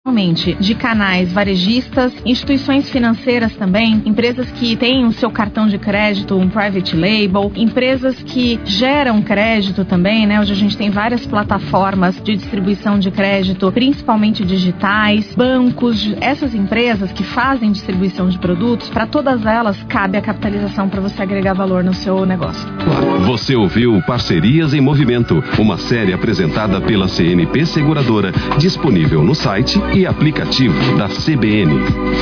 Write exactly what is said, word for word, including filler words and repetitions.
de canais varejistas, instituições financeiras também, empresas que têm o seu cartão de crédito, um private label, empresas que geram crédito também, né? Hoje a gente tem várias plataformas de distribuição de crédito, principalmente digitais, bancos, essas empresas que fazem distribuição de produtos, para todas elas cabe a capitalização para você agregar valor no seu negócio. Você ouviu Parcerias em Movimento, uma série apresentada pela C N P Seguradora, disponível no site e aplicativo da C B N.